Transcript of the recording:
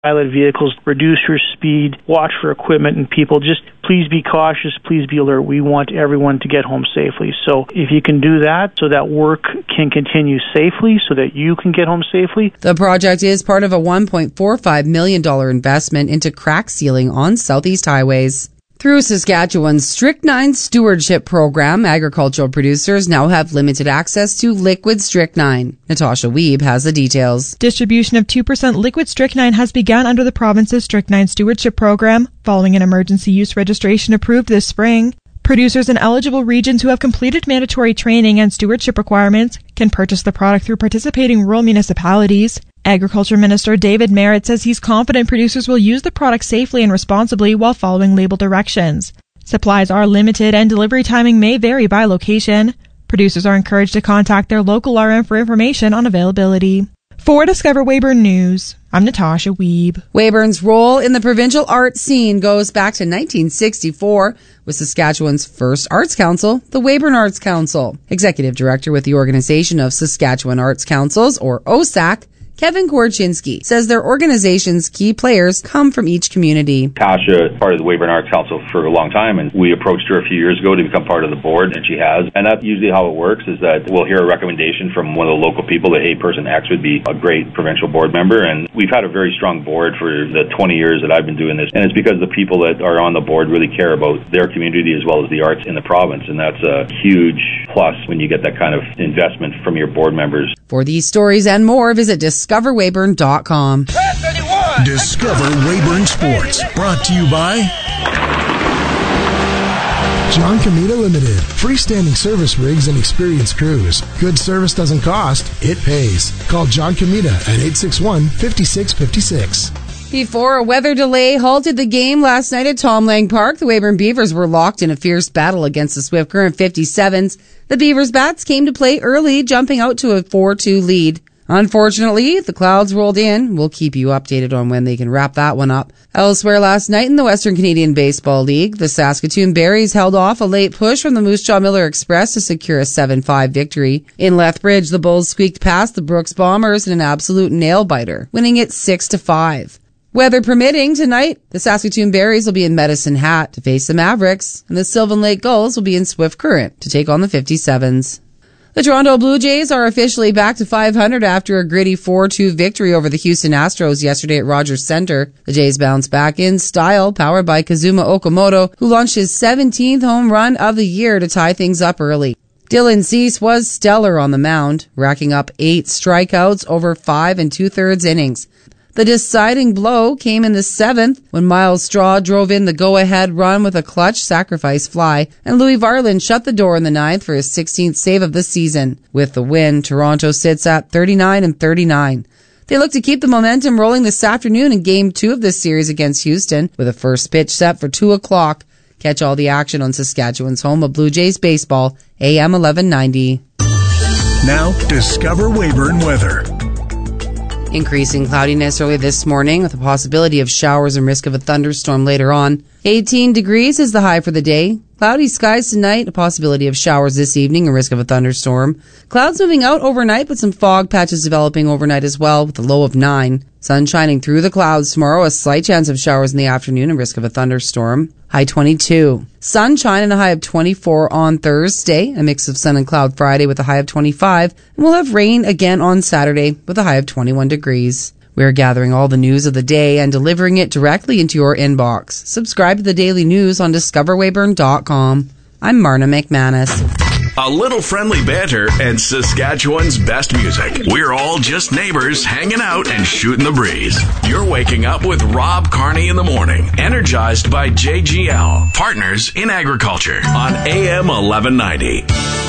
pilot vehicles, reduce your speed, watch for equipment and people. Just please be cautious, please be alert. We want everyone to get home safely. So if you can do that so that work can continue safely, so that you can get home safely. The project is part of a $1.45 million investment into crack sealing on Southeast highways. Through Saskatchewan's Strychnine Stewardship Program, agricultural producers now have limited access to liquid strychnine. Natasha Wiebe has the details. Distribution of 2% liquid strychnine has begun under the province's Strychnine Stewardship Program, following an emergency use registration approved this spring. Producers in eligible regions who have completed mandatory training and stewardship requirements can purchase the product through participating rural municipalities. Agriculture Minister David Merritt says he's confident producers will use the product safely and responsibly while following label directions. Supplies are limited and delivery timing may vary by location. Producers are encouraged to contact their local RM for information on availability. For Discover Weyburn News, I'm Natasha Wiebe. Weyburn's role in the provincial art scene goes back to 1964 with Saskatchewan's first arts council, the Weyburn Arts Council. Executive Director with the Organization of Saskatchewan Arts Councils, or OSAC, Kevin Korchinski, says their organization's key players come from each community. Tasha, part of the Weyburn Arts Council for a long time, and we approached her a few years ago to become part of the board, and she has. And that's usually how it works, is that we'll hear a recommendation from one of the local people that, hey, person X would be a great provincial board member. And we've had a very strong board for the 20 years that I've been doing this. And it's because the people that are on the board really care about their community as well as the arts in the province. And that's a huge plus when you get that kind of investment from your board members. For these stories and more, visit discoverweyburn.com. Discover Weyburn Sports, brought to you by John Comita Limited. Freestanding service rigs and experienced crews. Good service doesn't cost, it pays. Call John Comita at 861-5656. Before a weather delay halted the game last night at Tom Lang Park, the Weyburn Beavers were locked in a fierce battle against the Swift Current 57s. The Beavers bats came to play early, jumping out to a 4-2 lead. Unfortunately, the clouds rolled in. We'll keep you updated on when they can wrap that one up. Elsewhere last night in the Western Canadian Baseball League, the Saskatoon Berries held off a late push from the Moose Jaw Miller Express to secure a 7-5 victory. In Lethbridge, the Bulls squeaked past the Brooks Bombers in an absolute nail-biter, winning it 6-5. Weather permitting, tonight, the Saskatoon Berries will be in Medicine Hat to face the Mavericks, and the Sylvan Lake Gulls will be in Swift Current to take on the 57s. The Toronto Blue Jays are officially back to 500 after a gritty 4-2 victory over the Houston Astros yesterday at Rogers Centre. The Jays bounced back in style, powered by Kazuma Okamoto, who launched his 17th home run of the year to tie things up early. Dylan Cease was stellar on the mound, racking up 8 strikeouts over 5 2/3 innings. The deciding blow came in the 7th when Miles Straw drove in the go-ahead run with a clutch sacrifice fly, and Louis Varland shut the door in the 9th for his 16th save of the season. With the win, Toronto sits at 39-39. They look to keep the momentum rolling this afternoon in Game 2 of this series against Houston, with a first pitch set for 2 o'clock. Catch all the action on Saskatchewan's home of Blue Jays baseball, AM 1190. Now, Discover Weyburn weather. Increasing cloudiness early this morning with a possibility of showers and risk of a thunderstorm later on. 18 degrees is the high for the day. Cloudy skies tonight, a possibility of showers this evening and risk of a thunderstorm. Clouds moving out overnight, but some fog patches developing overnight as well with a low of 9. Sun shining through the clouds tomorrow, a slight chance of showers in the afternoon and risk of a thunderstorm. High 22. Sunshine and a high of 24 on Thursday, a mix of sun and cloud Friday with a high of 25, and we'll have rain again on Saturday with a high of 21 degrees. We're gathering all the news of the day and delivering it directly into your inbox. Subscribe to the daily news on discoverweyburn.com. I'm Marna McManus. A little friendly banter and Saskatchewan's best music. We're all just neighbors hanging out and shooting the breeze. You're waking up with Rob Carney in the morning. Energized by JGL, partners in agriculture on AM 1190.